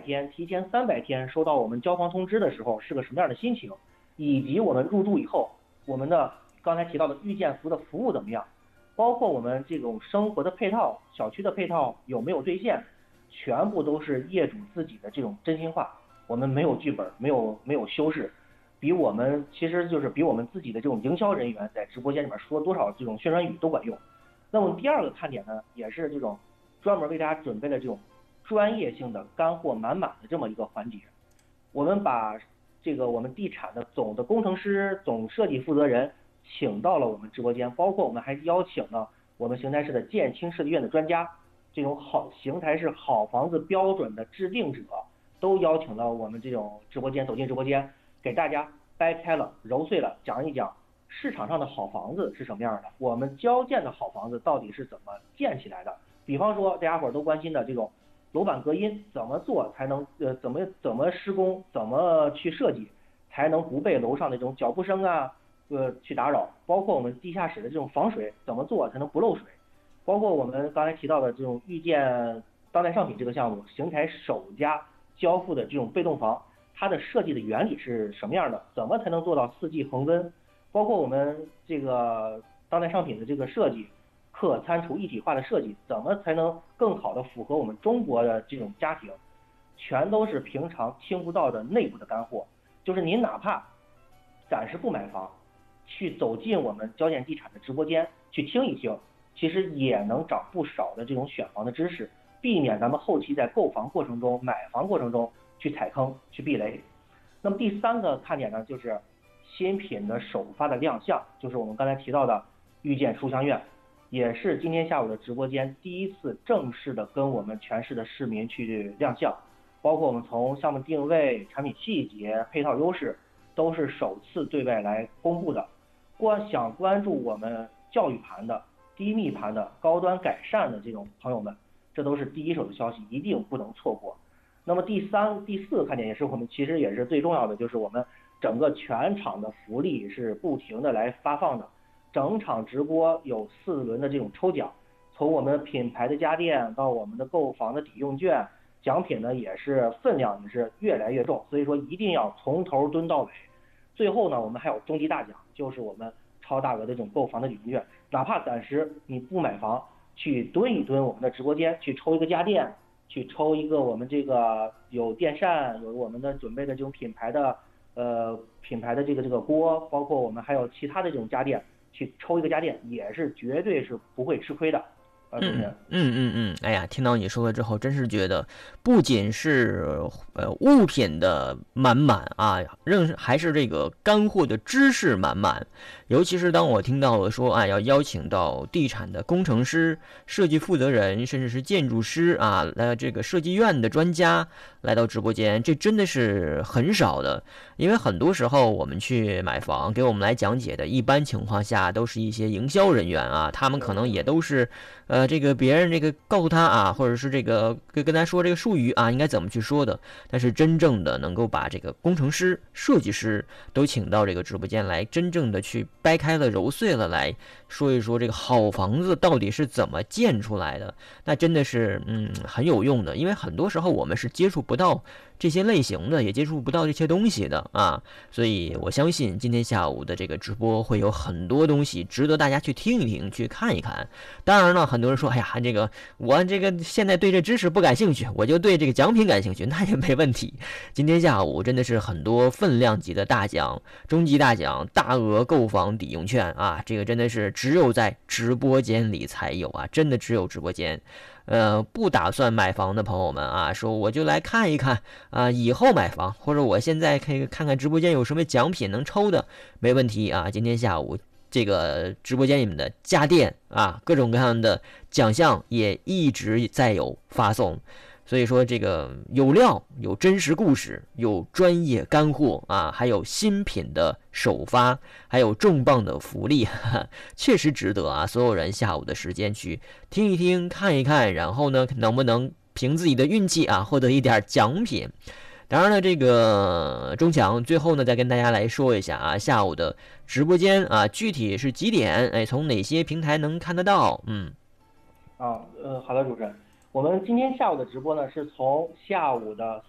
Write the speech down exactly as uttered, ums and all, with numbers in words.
天、提前三百天收到我们交房通知的时候是个什么样的心情，以及我们入住以后，我们的刚才提到的遇见服的服务怎么样，包括我们这种生活的配套、小区的配套有没有兑现，全部都是业主自己的这种真心话。我们没有剧本，没有没有修饰，比我们其实就是比我们自己的这种营销人员在直播间里面说多少这种宣传语都管用。那么第二个看点呢，也是这种专门为大家准备了这种专业性的干货满满的这么一个环节。我们把这个我们地产的总的工程师、总设计负责人请到了我们直播间，包括我们还邀请了我们邢台市的建青设计院的专家，这种好邢台市好房子标准的制定者都邀请到我们这种直播间，走进直播间，给大家掰开了揉碎了讲一讲市场上的好房子是什么样的，我们交建的好房子到底是怎么建起来的。比方说大家伙都关心的这种楼板隔音怎么做才能呃怎么怎么施工，怎么去设计才能不被楼上的这种脚步声啊呃去打扰，包括我们地下室的这种防水怎么做才能不漏水，包括我们刚才提到的这种遇见当代商品这个项目，邢台首家交付的这种被动房，它的设计的原理是什么样的，怎么才能做到四季恒温，包括我们这个当代商品的这个设计，客餐厨一体化的设计，怎么才能更好的符合我们中国的这种家庭，全都是平常听不到的内部的干货。就是您哪怕暂时不买房，去走进我们交建地产的直播间去听一听，其实也能长不少的这种选房的知识，避免咱们后期在购房过程中、买房过程中去踩坑、去避雷。那么第三个看点呢，就是新品的首发的亮相，就是我们刚才提到的遇见书香苑，也是今天下午的直播间第一次正式的跟我们全市的市民去亮相，包括我们从项目定位、产品细节、配套优势，都是首次对外来公布的。关想关注我们教育盘的、低密盘的、高端改善的这种朋友们，这都是第一手的消息，一定不能错过。那么第三、第四个看点也是我们其实也是最重要的，就是我们整个全场的福利是不停的来发放的，整场直播有四轮的这种抽奖，从我们品牌的家电到我们的购房的抵用券，奖品呢也是分量也是越来越重，所以说一定要从头蹲到尾。最后呢，我们还有终极大奖，就是我们超大额的这种购房的抵用券，哪怕暂时你不买房，去蹲一蹲我们的直播间，去抽一个家电，去抽一个我们这个有电扇，有我们的准备的这种品牌的呃品牌的这个这个锅，包括我们还有其他的这种家电，去抽一个家电也是绝对是不会吃亏的。啊，主持嗯人。 嗯嗯嗯，哎呀，听到你说了之后，真是觉得不仅是呃物品的满满啊，仍还是这个干货的知识满满。尤其是当我听到了说，啊，要邀请到地产的工程师、设计负责人，甚至是建筑师啊，来这个设计院的专家来到直播间，这真的是很少的。因为很多时候我们去买房，给我们来讲解的，一般情况下都是一些营销人员啊，他们可能也都是。呃，这个别人这个告诉他啊，或者是这个跟跟他说这个术语啊，应该怎么去说的。但是真正的能够把这个工程师、设计师都请到这个直播间来，真正的去掰开了、揉碎了来说一说这个好房子到底是怎么建出来的，那真的是嗯很有用的。因为很多时候我们是接触不到这些类型的，也接触不到这些东西的啊，所以我相信今天下午的这个直播会有很多东西值得大家去听一听、去看一看。当然了，很多人说，哎呀，这个我这个现在对这知识不感兴趣，我就对这个奖品感兴趣，那也没问题。今天下午真的是很多分量级的大奖、终极大奖、大额购房抵用券啊，这个真的是只有在直播间里才有啊，真的只有直播间。呃，不打算买房的朋友们啊，说我就来看一看啊，以后买房，或者我现在可以看看直播间有什么奖品能抽的，没问题啊。今天下午这个直播间里面的家电啊，各种各样的奖项也一直在有发送。所以说这个有料，有真实故事，有专业干货啊，还有新品的首发，还有重磅的福利，哈哈，确实值得啊！所有人下午的时间去听一听、看一看，然后呢，能不能凭自己的运气啊，获得一点奖品？当然了，这个钟强最后呢，再跟大家来说一下啊，下午的直播间啊，具体是几点？哎，从哪些平台能看得到？嗯， 啊，呃，好的，主持人。我们今天下午的直播呢，是从下午的